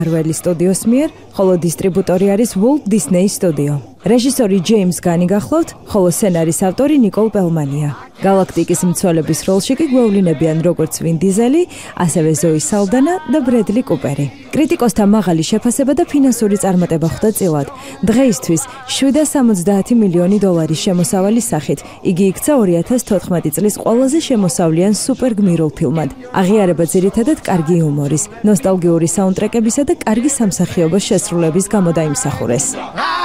მარველი სტუდიოს მიერ, ხოლო დისტრიბუტორი არის Walt Disney Studio. რეჟისორი ჯეიმს განი გახლავთ, ხოლო სცენარის ავტორი ნიკოლ პელმანია. გალაქტიკის მცველების როლში კი გვევლინებიან როგორც ვინ დიზელი, ასევე ზოი სალდანა და ბრედლი კუპერი. კრიტიკოსთა მაღალი შეფასება და ფინანსური წარმატება ხვდა წილად. დღეისთვის $770 მილიონი შემოსავალის სახით. იგი იქცა 2014 წლის ყველაზე შემოსავლიან სუპერგმირულ ფილმად. აღიარება ძირითადად კარგი იუმორის, ნოსტალგიური საუნდტრეკებისა და კარგი სამსახიობო შესრულების გამო დაიმსახურეს.